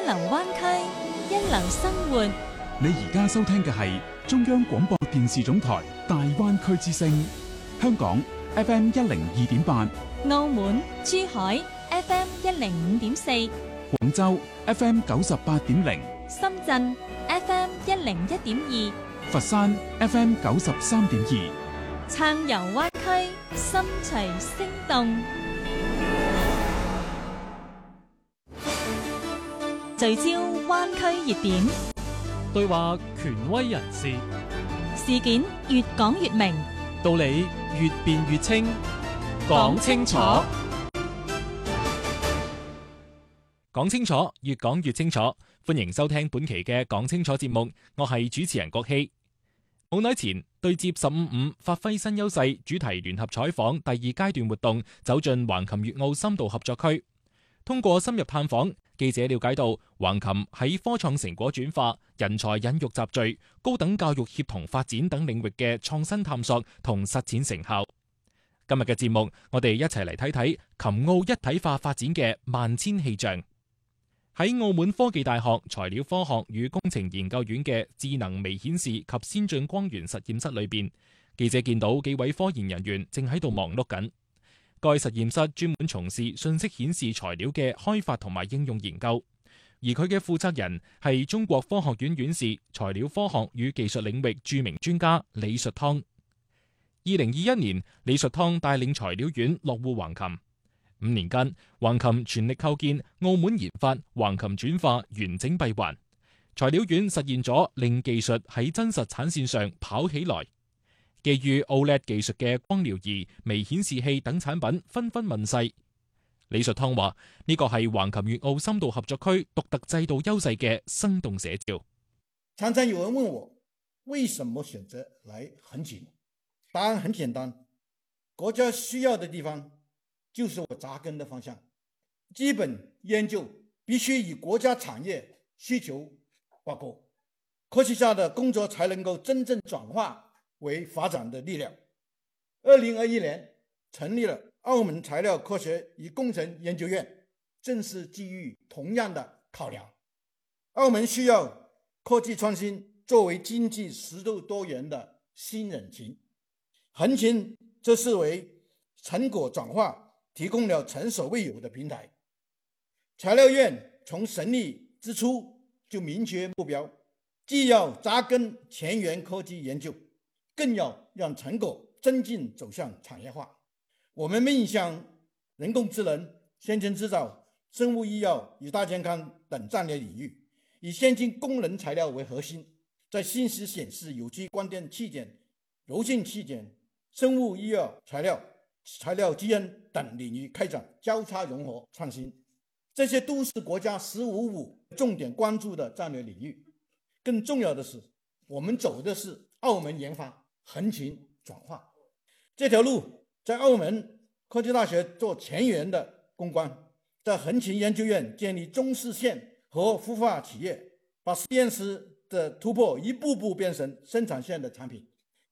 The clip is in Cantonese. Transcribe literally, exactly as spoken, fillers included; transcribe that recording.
流灣區，一流生活。 你而家收聽嘅係中央廣播電視總台大灣區之聲，香港 F M 一零二點八， 澳門、珠海 F M 一零五點四， 廣州 F M 九十八點零， 深圳 F M 一零一點二， 佛山 F M 九十三點二。 暢遊灣區，心隨聲動。聚焦灣區熱點， 對話權威人士， 事件越講越明， 道理越辯越清。講清楚，講清楚，越講越清楚。歡迎收聽本期嘅講清楚節目，我係主持人郭希。冇耐前對接十五五發揮新優勢主題聯合採訪第二階段活動走進橫琴粵澳深度合作區，通過深入探訪，記者了解到橫琴喺科創成果轉化、人才引育集聚、高等教育協同發展等領域嘅創新探索同實踐成效。今日嘅節目，我哋一齊嚟睇睇琴澳一體化發展嘅萬千氣象。喺澳門科技大學材料科學與工程研究院嘅智能微顯示及先進光源實驗室裏邊，記者見到幾位科研人員正喺度忙碌緊。該實驗室專門從事信息顯示材料嘅開發同埋應用研究，而佢嘅負責人係中國科學院院士、材料科學與技術領域著名專家李術湯。二零二一年，李術湯帶領材料院落戶橫琴。五年間，橫琴全力構建澳門研發橫琴轉化完整閉環，材料院實現咗令技術喺真實產線上跑起來。基於 O L E D 技術嘅光療儀、微顯示器等產品紛紛問世。李術湯話：呢個係橫琴粵澳深度合作區獨特制度優勢嘅生動寫照。 常常有人問我，為什麼選擇來橫琴？答案很簡單，國家需要的地方就是我扎根的方向。基本研究必須與國家產業需求掛鈎，科學家的工作才能夠真正轉化為發展的力量。二零二一年成立了澳門材料科學與工程研究院，正是基於同樣的考量。澳門需要科技創新作為經濟適度多元的新引擎，橫琴則是為成果轉化提供了前所未有的平台。材料院從成立之初就明確目標，既要扎根前沿科技研究，更要讓成果真正走向產業化。我們面向人工智能、先進製造、生物醫藥與大健康等戰略領域，以先進功能材料為核心，在信息顯示、有機光電器件、柔性器件、生物醫藥材料、材料基因等領域開展交叉融合創新。這些都是國家十五五重點關注的戰略領域。更重要的是，我們走的是澳門研發橫琴轉化這條路，在澳門科技大學做前沿的攻關，在橫琴研究院建立中試線和孵化企業，把實驗室的突破一步步變成生產線的產品。